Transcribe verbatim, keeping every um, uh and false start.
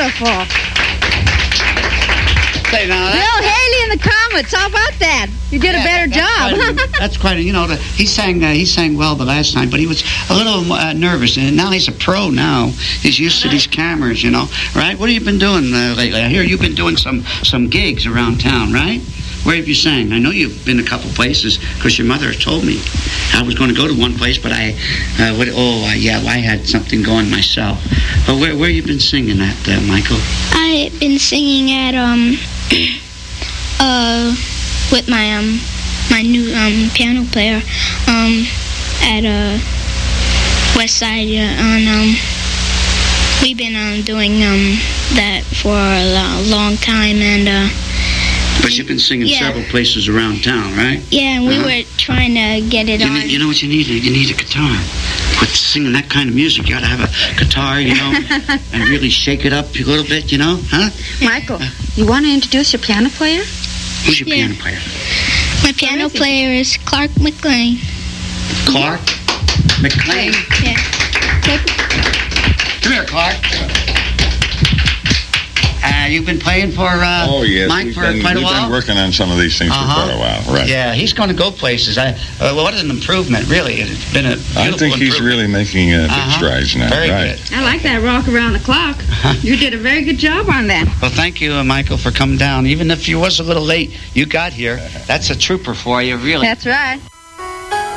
Wonderful. Say now, that, Bill Haley in the Comets. How about that? You did yeah, a better that, job. that's quite, that's quite. You know, the, he sang. Uh, he sang well the last time, but he was a little uh, nervous. And now he's a pro. Now he's used to these cameras. You know, right? What have you been doing uh, lately? I hear you've been doing some some gigs around town, right? Where have you sang? I know you've been a couple places because your mother told me. I was going to go to one place, but I, uh, what, oh uh, yeah, well, I had something going myself. But where where you been singing at, uh, Michael? I've been singing at um uh with my um my new um piano player um at uh West Side uh, on um we've been um doing um that for a lo- long time and uh. But you've been singing Yeah. several places around town, right? Yeah, and we Uh-huh. were trying to get it You, on. need, you know what you need? You need a guitar. With singing that kind of music, you got to have a guitar, you know, and really shake it up a little bit, you know, huh? Michael, you want to introduce your piano player? Who's your Yeah. piano player? My piano is he? player is Clark McLean. Clark McLean. Yeah. Come here, Clark. Uh, you've been playing for uh, Oh, yes. Mike we've for been, quite a we've while? been working on some of these things Uh-huh. for quite a while, right. Yeah, he's going to go places. I, uh, what an improvement, really. It's been a beautiful I think he's improvement. really making uh, big Uh-huh. strides now, Very right. good. I like that rock around the clock. You did a very good job on that. Well, thank you, uh, Michael, for coming down. Even if you was a little late, you got here. That's a trooper for you, really. That's right.